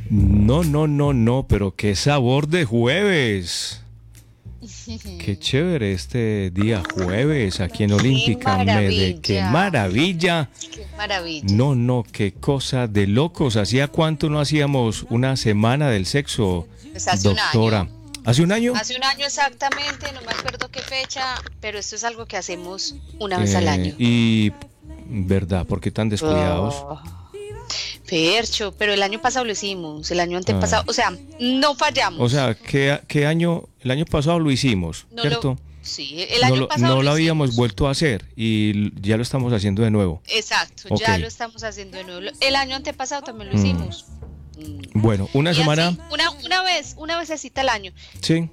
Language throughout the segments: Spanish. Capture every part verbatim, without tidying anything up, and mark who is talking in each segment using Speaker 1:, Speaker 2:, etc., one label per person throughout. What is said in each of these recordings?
Speaker 1: No, no, no, no, pero qué sabor de jueves. Qué chévere este día jueves aquí en
Speaker 2: Qué
Speaker 1: Olímpica Mede. Qué
Speaker 2: maravilla,
Speaker 1: maravilla.
Speaker 2: qué maravilla.
Speaker 1: No, no, qué cosa de locos. ¿Hacía cuánto no hacíamos una semana del sexo,
Speaker 2: Pues hace un año,
Speaker 1: doctora? ¿Hace un año?
Speaker 2: hace un año exactamente, no me acuerdo qué fecha, pero esto es algo que hacemos una vez al
Speaker 1: Eh,
Speaker 2: año.
Speaker 1: y, ¿verdad? ¿Por qué tan descuidados?
Speaker 2: Oh, Percho, pero el año pasado lo hicimos, el año
Speaker 1: Ah,
Speaker 2: antepasado, o sea, no
Speaker 1: o
Speaker 2: fallamos.
Speaker 1: sea, ¿qué, qué año? El año pasado lo hicimos,
Speaker 2: No lo,
Speaker 1: ¿cierto?
Speaker 2: sí, el
Speaker 1: No
Speaker 2: año
Speaker 1: lo,
Speaker 2: pasado
Speaker 1: no
Speaker 2: lo
Speaker 1: lo habíamos
Speaker 2: hicimos.
Speaker 1: vuelto a hacer y ya lo estamos haciendo de nuevo.
Speaker 2: Exacto,
Speaker 1: Ok.
Speaker 2: ya lo estamos haciendo de nuevo. El año antepasado también lo
Speaker 1: Mm.
Speaker 2: hicimos. Mm.
Speaker 1: Bueno, una
Speaker 2: Y
Speaker 1: semana,
Speaker 2: así, una, una vez, una vecesita al año.
Speaker 1: sí.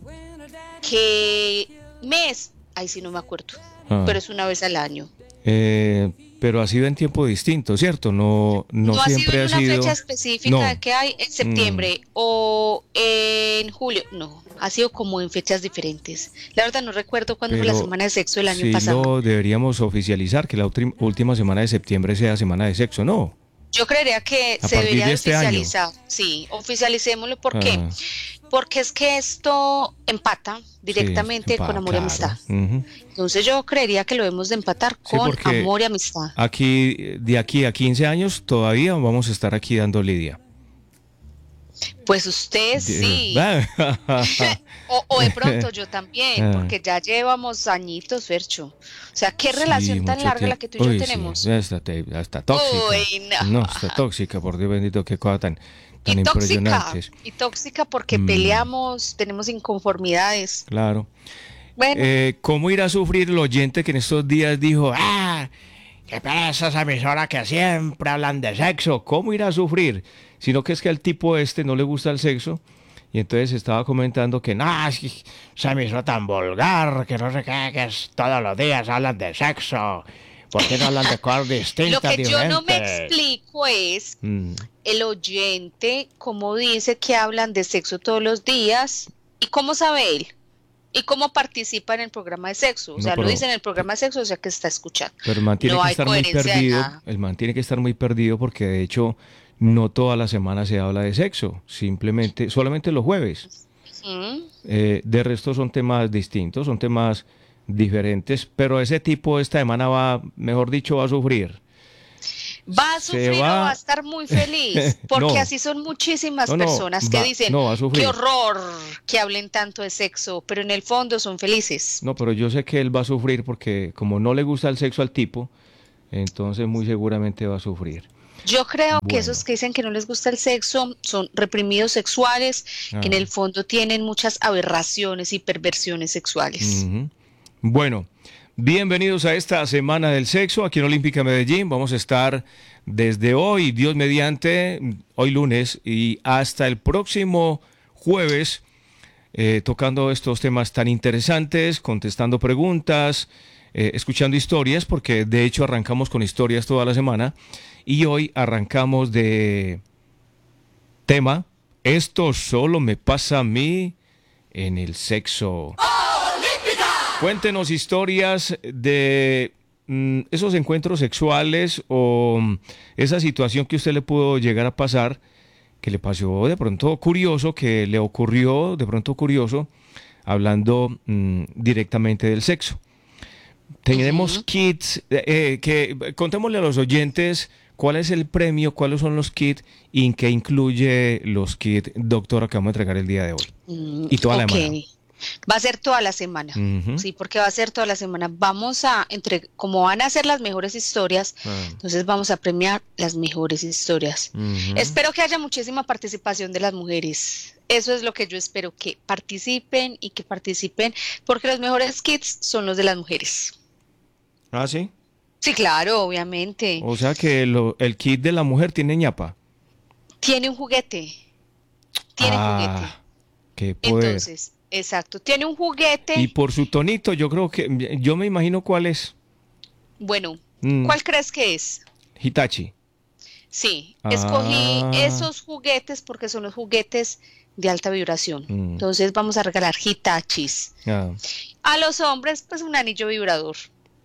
Speaker 2: ¿Qué mes? Ahí sí no me acuerdo,
Speaker 1: Ah,
Speaker 2: pero es una vez al año.
Speaker 1: eh, pero ha sido en tiempo distinto, ¿cierto? No, no
Speaker 2: No ha sido
Speaker 1: siempre
Speaker 2: en
Speaker 1: ha
Speaker 2: una fecha
Speaker 1: sido.
Speaker 2: específica de
Speaker 1: No.
Speaker 2: que hay en
Speaker 1: Mm.
Speaker 2: septiembre o en julio, no, ha sido como en fechas diferentes. La verdad no recuerdo cuándo fue la
Speaker 1: Pero
Speaker 2: semana de sexo del año
Speaker 1: sí
Speaker 2: pasado.
Speaker 1: lo deberíamos oficializar, que la ultim- última semana de septiembre sea semana de sexo, ¿no?
Speaker 2: Yo creería que
Speaker 1: A
Speaker 2: se
Speaker 1: partir
Speaker 2: debería
Speaker 1: de
Speaker 2: de
Speaker 1: este año.
Speaker 2: oficializar, sí, oficialicémoslo. ¿Por qué?
Speaker 1: Ah,
Speaker 2: Porque es que esto empata
Speaker 1: sí,
Speaker 2: directamente con
Speaker 1: pa-
Speaker 2: amor y amistad.
Speaker 1: claro. Ujú.
Speaker 2: Entonces yo creería que lo debemos de empatar
Speaker 1: Sí,
Speaker 2: con
Speaker 1: porque
Speaker 2: amor y amistad.
Speaker 1: aquí, de aquí a quince años, todavía vamos a estar aquí dando lidia.
Speaker 2: Pues usted
Speaker 1: De-
Speaker 2: sí, o, o de pronto yo también,
Speaker 1: Ah,
Speaker 2: porque ya llevamos añitos, Fercho. O sea, qué
Speaker 1: sí,
Speaker 2: relación tan
Speaker 1: mucho
Speaker 2: larga la
Speaker 1: tiempo.
Speaker 2: que tú y yo
Speaker 1: Uy, sí,
Speaker 2: tenemos.
Speaker 1: está, te- está tóxica.
Speaker 2: Uy, no.
Speaker 1: No, está tóxica, por Dios bendito, qué cosa tan,
Speaker 2: Y
Speaker 1: tan
Speaker 2: tóxica,
Speaker 1: impresionantes.
Speaker 2: y tóxica porque
Speaker 1: Mm,
Speaker 2: peleamos, tenemos inconformidades.
Speaker 1: claro.
Speaker 2: Bueno,
Speaker 1: Eh, ¿cómo irá a sufrir el oyente que en estos días dijo, ah, qué pereza esa emisora que siempre hablan de sexo? ¿Cómo irá a sufrir? Sino que es que al tipo este no le gusta el sexo. Y entonces estaba comentando que no, es que esa emisora tan vulgar, que no sé qué, que es todos los días hablan de sexo. ¿Por qué no hablan de cosas
Speaker 2: lo
Speaker 1: distintas,
Speaker 2: que yo no me
Speaker 1: diferentes?
Speaker 2: explico es
Speaker 1: Mm,
Speaker 2: el oyente, cómo dice que hablan de sexo todos los días y cómo sabe él. Y cómo participa en el programa de sexo. O
Speaker 1: no,
Speaker 2: sea, lo dice
Speaker 1: pero,
Speaker 2: en el programa de sexo, o sea que está escuchando.
Speaker 1: pero el man tiene
Speaker 2: No
Speaker 1: que
Speaker 2: hay
Speaker 1: estar muy
Speaker 2: coherencia de
Speaker 1: perdido,
Speaker 2: nada.
Speaker 1: el man tiene que estar muy perdido porque de hecho no toda la semana se habla de sexo, simplemente, solamente los jueves.
Speaker 2: ¿Mm?
Speaker 1: Eh, de resto son temas distintos, son temas diferentes, pero ese tipo esta semana va, mejor dicho, va a sufrir.
Speaker 2: ¿Va a
Speaker 1: Se
Speaker 2: sufrir o va a
Speaker 1: va,
Speaker 2: estar muy feliz? Porque
Speaker 1: no,
Speaker 2: así son muchísimas
Speaker 1: no, no,
Speaker 2: personas que
Speaker 1: va,
Speaker 2: dicen,
Speaker 1: no va a
Speaker 2: qué
Speaker 1: sufrir.
Speaker 2: horror que hablen tanto de sexo, pero en el fondo son felices.
Speaker 1: No, pero yo sé que él va a sufrir porque como no le gusta el sexo al tipo, entonces muy seguramente va a sufrir.
Speaker 2: Yo creo que esos
Speaker 1: Bueno,
Speaker 2: que dicen que no les gusta el sexo son reprimidos sexuales, que en
Speaker 1: ah,
Speaker 2: el fondo tienen muchas aberraciones y perversiones sexuales.
Speaker 1: ujú. Bueno, bienvenidos a esta Semana del Sexo aquí en Olímpica Medellín. Vamos a estar desde hoy, Dios mediante, hoy lunes y hasta el próximo jueves, eh, tocando estos temas tan interesantes, contestando preguntas, eh, escuchando historias, porque de hecho arrancamos con historias toda la semana y hoy arrancamos de tema, esto solo me pasa a mí en el sexo. Cuéntenos historias de mm, esos encuentros sexuales o mm, esa situación que usted le pudo llegar a pasar, que le pasó de pronto curioso, que le ocurrió de pronto curioso, hablando mm, directamente del sexo. Tenemos
Speaker 2: Ujú.
Speaker 1: kits, eh, eh, que contémosle a los oyentes cuál es el premio, cuáles son los kits y en qué incluye los kits, doctora, que vamos a entregar el día de hoy
Speaker 2: Mm,
Speaker 1: y toda la
Speaker 2: ok,
Speaker 1: semana.
Speaker 2: va a ser toda la semana,
Speaker 1: Ujú.
Speaker 2: sí, porque va a ser toda la semana. Vamos a, entre, como van a ser las mejores historias,
Speaker 1: Ah,
Speaker 2: entonces vamos a premiar las mejores historias.
Speaker 1: ujú.
Speaker 2: Espero que haya muchísima participación de las mujeres. Eso es lo que yo espero, que participen y que participen, porque los mejores kits son los de las mujeres.
Speaker 1: Ah, sí.
Speaker 2: Sí, claro, obviamente.
Speaker 1: O sea que lo- el kit de la mujer tiene ñapa.
Speaker 2: Tiene un juguete, tiene juguete.
Speaker 1: Ah, qué poder.
Speaker 2: Entonces, exacto, tiene un
Speaker 1: Y
Speaker 2: juguete.
Speaker 1: por su tonito, yo creo que, yo me imagino cuál es.
Speaker 2: Bueno,
Speaker 1: Mm,
Speaker 2: ¿cuál crees que es?
Speaker 1: Hitachi.
Speaker 2: Sí, escogí
Speaker 1: Ah,
Speaker 2: esos juguetes porque son los juguetes de alta vibración.
Speaker 1: mm,
Speaker 2: Entonces vamos a regalar Hitachis.
Speaker 1: ah.
Speaker 2: A los hombres, pues un anillo vibrador.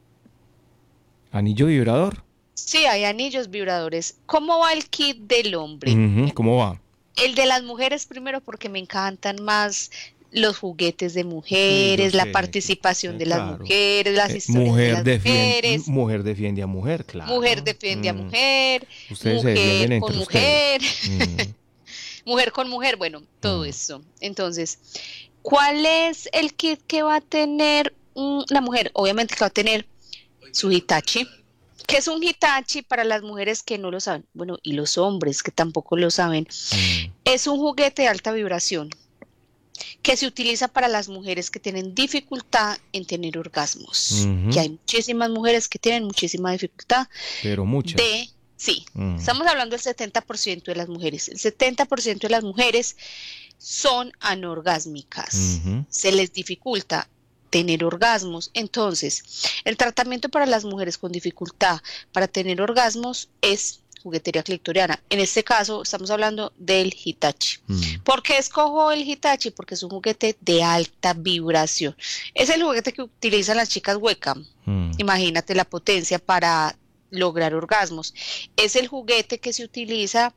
Speaker 1: Anillo vibrador.
Speaker 2: Sí, hay anillos vibradores. ¿Cómo va el kit del hombre?
Speaker 1: Ujú, ¿cómo va?
Speaker 2: el de las mujeres primero porque me encantan más los juguetes de
Speaker 1: Sí, yo
Speaker 2: mujeres, la
Speaker 1: sé,
Speaker 2: participación
Speaker 1: eh,
Speaker 2: de las
Speaker 1: claro.
Speaker 2: mujeres, las
Speaker 1: Eh,
Speaker 2: historias de
Speaker 1: mujer
Speaker 2: las
Speaker 1: defiende,
Speaker 2: mujeres,
Speaker 1: mujer defiende a mujer,
Speaker 2: mujer
Speaker 1: claro.
Speaker 2: defiende a
Speaker 1: Mm,
Speaker 2: mujer,
Speaker 1: ustedes se defienden
Speaker 2: mujer con
Speaker 1: entre ustedes.
Speaker 2: mujer,
Speaker 1: Mm,
Speaker 2: mujer con mujer, bueno, todo
Speaker 1: mm,
Speaker 2: eso. Entonces, ¿cuál es el kit que va a tener mm, la mujer? Obviamente que va a tener su Hitachi. ¿Qué es un Hitachi para las mujeres que no lo saben? Bueno, y los hombres que tampoco lo saben.
Speaker 1: mm,
Speaker 2: Es un juguete de alta vibración que se utiliza para las mujeres que tienen dificultad en tener orgasmos. Que
Speaker 1: ujú,
Speaker 2: hay muchísimas mujeres que tienen muchísima dificultad
Speaker 1: pero muchas.
Speaker 2: de, sí,
Speaker 1: Mm,
Speaker 2: estamos hablando del setenta por ciento de las mujeres. El setenta por ciento de las mujeres son anorgásmicas.
Speaker 1: ujú,
Speaker 2: Se les dificulta tener orgasmos. Entonces, el tratamiento para las mujeres con dificultad para tener orgasmos es juguetería clitoriana. En este caso, estamos hablando del Hitachi.
Speaker 1: mm,
Speaker 2: ¿Por qué escojo el Hitachi? Porque es un juguete de alta vibración. Es el juguete que utilizan las chicas Wacom.
Speaker 1: mm,
Speaker 2: Imagínate la potencia para lograr orgasmos. Es el juguete que se utiliza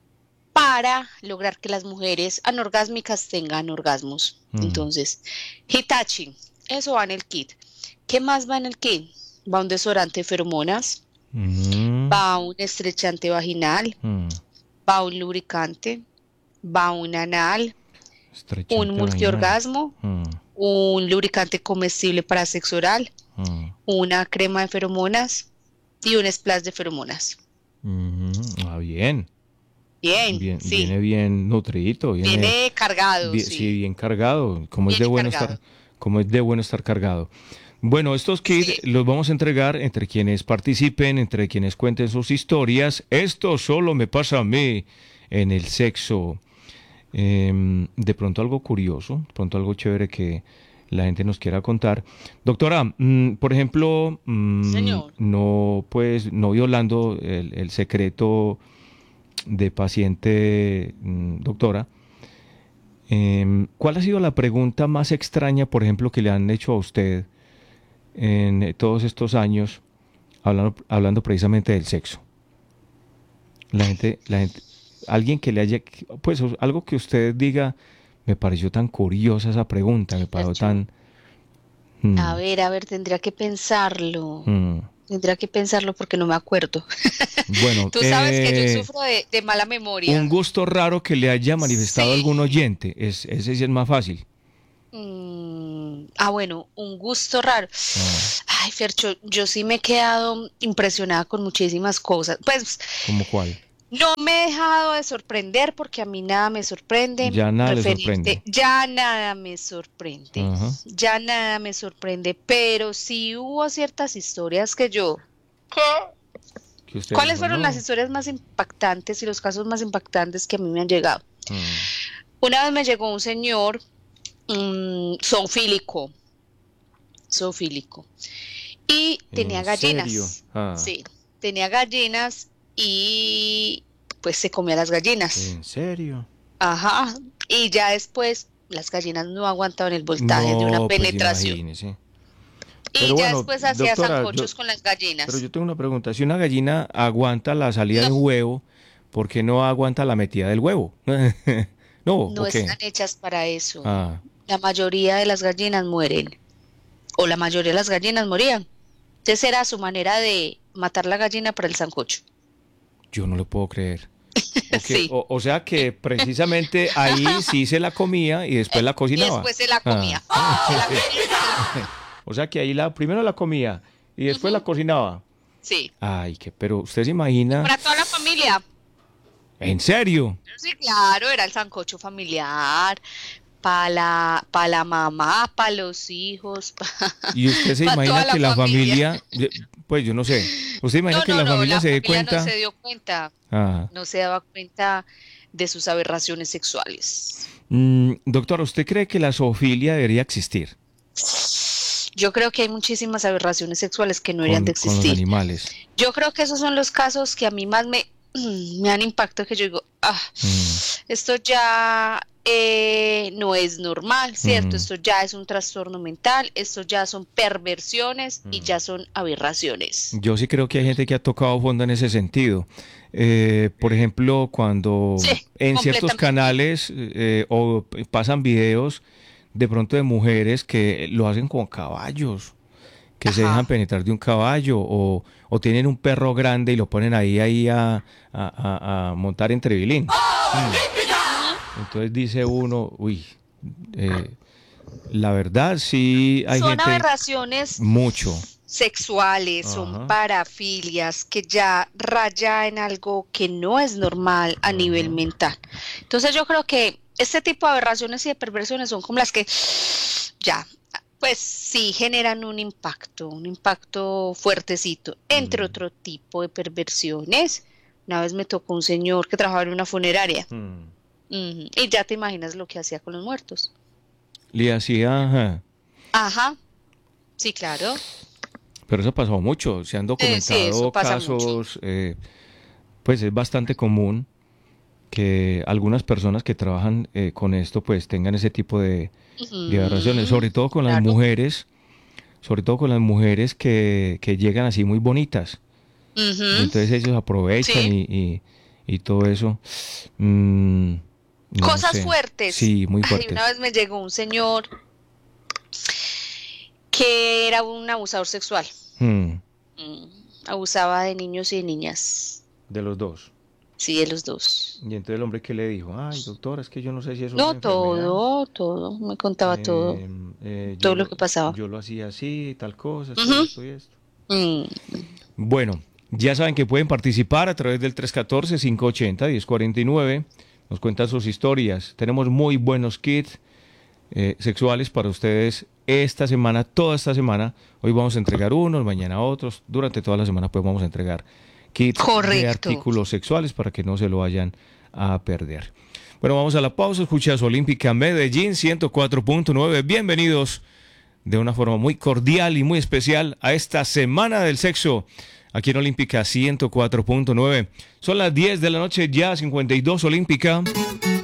Speaker 2: para lograr que las mujeres anorgásmicas tengan orgasmos.
Speaker 1: mm,
Speaker 2: Entonces, Hitachi, eso va en el kit. ¿Qué más va en el kit? Va un desodorante de feromonas,
Speaker 1: mm,
Speaker 2: va un estrechante vaginal,
Speaker 1: mm.
Speaker 2: va un lubricante, va un anal, un
Speaker 1: Estrechante vaginal.
Speaker 2: multiorgasmo,
Speaker 1: Mm,
Speaker 2: un lubricante comestible para sexo oral,
Speaker 1: mm,
Speaker 2: una crema de feromonas y un splash de feromonas.
Speaker 1: mm. Ah, bien.
Speaker 2: Bien,
Speaker 1: Bien,
Speaker 2: sí,
Speaker 1: viene bien nutridito, viene,
Speaker 2: viene cargado,
Speaker 1: bien, sí,
Speaker 2: sí,
Speaker 1: bien cargado. Como es de
Speaker 2: viene
Speaker 1: bueno
Speaker 2: cargado.
Speaker 1: estar, como es de bueno estar cargado. Bueno, estos kits
Speaker 2: Sí.
Speaker 1: los vamos a entregar entre quienes participen, entre quienes cuenten sus historias. Esto solo me pasa a mí en el sexo. Em, de pronto algo curioso, de pronto algo chévere que la gente nos quiera contar. Doctora, mm, por ejemplo, mm,
Speaker 2: Señor.
Speaker 1: no, pues, no violando el, el secreto de paciente, mm, doctora, em, ¿cuál ha sido la pregunta más extraña, por ejemplo, que le han hecho a usted en eh, todos estos años, hablando, hablando precisamente del sexo? La gente, la gente, alguien que le haya, pues algo que usted diga, me pareció tan curiosa esa pregunta, me pareció
Speaker 2: Sergio.
Speaker 1: tan... mm,
Speaker 2: A ver, a ver, tendría que pensarlo.
Speaker 1: mm.
Speaker 2: Tendría que pensarlo porque no me acuerdo.
Speaker 1: Bueno,
Speaker 2: Tú sabes que yo
Speaker 1: eh,
Speaker 2: sufro de, de mala
Speaker 1: un
Speaker 2: memoria.
Speaker 1: gusto raro que le haya manifestado
Speaker 2: Sí.
Speaker 1: algún oyente, es, ese sí es más fácil.
Speaker 2: Mm, ah, bueno, un gusto raro.
Speaker 1: Ah,
Speaker 2: Ay, Fercho, yo sí me he quedado impresionada con muchísimas cosas. Pues
Speaker 1: ¿cómo cuál?
Speaker 2: no me he dejado de sorprender porque a mí nada me sorprende
Speaker 1: Ya nada le
Speaker 2: referente,
Speaker 1: sorprende.
Speaker 2: ya nada me sorprende,
Speaker 1: Ajá.
Speaker 2: ya nada me sorprende, pero sí hubo ciertas historias que yo... ¿Qué?
Speaker 1: Que usted
Speaker 2: ¿Cuáles
Speaker 1: dijo,
Speaker 2: fueron las
Speaker 1: no.
Speaker 2: historias más impactantes y los casos más impactantes que a mí me han llegado?
Speaker 1: Mm,
Speaker 2: Una vez me llegó un señor mm, zoofílico, zoofílico, y tenía
Speaker 1: ¿en serio?
Speaker 2: gallinas,
Speaker 1: Ah,
Speaker 2: sí, tenía gallinas y pues se comía las gallinas,
Speaker 1: ¿en serio?
Speaker 2: ajá, y ya después las gallinas no aguantaban el voltaje de una
Speaker 1: No, pues
Speaker 2: penetración,
Speaker 1: imagínese.
Speaker 2: y
Speaker 1: Pero
Speaker 2: ya
Speaker 1: bueno,
Speaker 2: después hacía
Speaker 1: doctora, yo,
Speaker 2: sancochos con las
Speaker 1: pero
Speaker 2: gallinas.
Speaker 1: yo tengo una pregunta. Si una gallina aguanta la salida
Speaker 2: No,
Speaker 1: de un huevo, ¿por qué no aguanta la metida del huevo? No,
Speaker 2: no
Speaker 1: ¿o
Speaker 2: están
Speaker 1: qué?
Speaker 2: hechas para eso.
Speaker 1: Ah,
Speaker 2: La mayoría de las gallinas mueren, o la mayoría de las gallinas morían. Entonces era su manera de matar la gallina para el sancocho.
Speaker 1: yo no lo puedo creer. O, que-
Speaker 2: Sí.
Speaker 1: o, o sea que precisamente ahí sí se la comía y después la
Speaker 2: Y
Speaker 1: cocinaba.
Speaker 2: después se la
Speaker 1: Ah.
Speaker 2: comía. Se la comía y se la comía.
Speaker 1: O sea que ahí la primero la comía y después la
Speaker 2: Ujú.
Speaker 1: cocinaba.
Speaker 2: Sí.
Speaker 1: Ay, que, pero usted se imagina,
Speaker 2: Para toda la familia.
Speaker 1: ¿en serio?
Speaker 2: Sí, claro, era el sancocho familiar. Para la, pa la mamá, para los hijos,
Speaker 1: Y usted se
Speaker 2: para
Speaker 1: imagina
Speaker 2: toda la
Speaker 1: que la
Speaker 2: familia.
Speaker 1: familia, eh, pues yo no sé, usted imagina
Speaker 2: No,
Speaker 1: que
Speaker 2: no,
Speaker 1: la
Speaker 2: no,
Speaker 1: familia
Speaker 2: la
Speaker 1: se dé
Speaker 2: familia no
Speaker 1: cuenta.
Speaker 2: se dio cuenta.
Speaker 1: Ah.
Speaker 2: No se daba cuenta de sus aberraciones sexuales.
Speaker 1: Mm, doctor, ¿usted cree que la zoofilia debería existir
Speaker 2: Yo creo que hay muchísimas aberraciones sexuales que no deberían de
Speaker 1: con, con los
Speaker 2: existir.
Speaker 1: animales?
Speaker 2: Yo creo que esos son los casos que a mí más me, me han impactado, que yo digo, ah,
Speaker 1: Mm,
Speaker 2: esto ya eh, no es normal, ¿cierto?
Speaker 1: mm,
Speaker 2: Esto ya es un trastorno mental, esto ya son perversiones y
Speaker 1: mm.
Speaker 2: ya son aberraciones.
Speaker 1: Yo sí creo que hay gente que ha tocado fondo en ese sentido. eh, por ejemplo, cuando
Speaker 2: Sí,
Speaker 1: en ciertos
Speaker 2: completamente.
Speaker 1: canales eh, o pasan videos de pronto de mujeres que lo hacen con caballos, que se dejan
Speaker 2: Ajá.
Speaker 1: penetrar de un caballo o, o tienen un perro grande y lo ponen ahí, ahí a, a- a- a montar en trevilín. Mm.
Speaker 2: Ujú.
Speaker 1: Entonces dice uno, uy, eh, la verdad sí hay
Speaker 2: Son
Speaker 1: gente
Speaker 2: aberraciones
Speaker 1: mucho.
Speaker 2: sexuales, son
Speaker 1: Ajá,
Speaker 2: parafilias que ya raya en algo que no es normal a nivel
Speaker 1: ajá.
Speaker 2: mental. Entonces yo creo que este tipo de aberraciones y de perversiones son como las que ya, pues sí generan un impacto, un impacto fuertecito, entre
Speaker 1: Mm,
Speaker 2: otro tipo de perversiones. Una vez me tocó un señor que trabajaba en una funeraria.
Speaker 1: mm.
Speaker 2: Ujú, y ya te imaginas lo que hacía con los muertos.
Speaker 1: Le hacía, ajá.
Speaker 2: Ajá, sí, claro.
Speaker 1: Pero eso ha pasado mucho. Se han
Speaker 2: Eh, sí, eso
Speaker 1: documentado
Speaker 2: pasa mucho.
Speaker 1: casos, eh, pues es bastante común que algunas personas que trabajan eh, con esto pues tengan ese tipo de, de aberraciones,
Speaker 2: Ujú,
Speaker 1: sobre todo con las
Speaker 2: claro.
Speaker 1: mujeres, sobre todo con las mujeres que, que llegan así muy bonitas. Y
Speaker 2: Ujú,
Speaker 1: entonces ellos aprovechan
Speaker 2: sí.
Speaker 1: y, y, y todo eso. Mm, no
Speaker 2: Cosas
Speaker 1: sé.
Speaker 2: fuertes.
Speaker 1: Sí, muy
Speaker 2: Ay, una
Speaker 1: fuertes.
Speaker 2: vez me llegó un señor que era un abusador sexual.
Speaker 1: Mm,
Speaker 2: Mm, abusaba de niños y de niñas.
Speaker 1: de los dos.
Speaker 2: Sí, de los dos.
Speaker 1: Y entonces el hombre que le dijo, ay, doctora, es que yo no sé si eso es una
Speaker 2: No,
Speaker 1: enfermedad.
Speaker 2: todo, todo. Me contaba todo.
Speaker 1: Eh, eh, yo
Speaker 2: Todo lo
Speaker 1: lo,
Speaker 2: que pasaba.
Speaker 1: yo lo hacía así, tal cosa, esto y
Speaker 2: Ujú,
Speaker 1: esto y esto.
Speaker 2: mm,
Speaker 1: Bueno, ya saben que pueden participar a través del tres uno cuatro, cinco ocho cero, uno cero cuatro nueve. Nos cuentan sus historias. Tenemos muy buenos kits eh, sexuales para ustedes esta semana, toda esta semana. Hoy vamos a entregar unos, mañana otros. Durante toda la semana pues vamos a entregar kits de
Speaker 2: correcto.
Speaker 1: artículos sexuales para que no se lo vayan a perder. Bueno, vamos a la pausa. Escuchas Olímpica Medellín ciento cuatro punto nueve. Bienvenidos de una forma muy cordial y muy especial a esta Semana del Sexo aquí en Olímpica ciento cuatro punto nueve. Son las diez de la noche, ya cincuenta y dos Olímpica.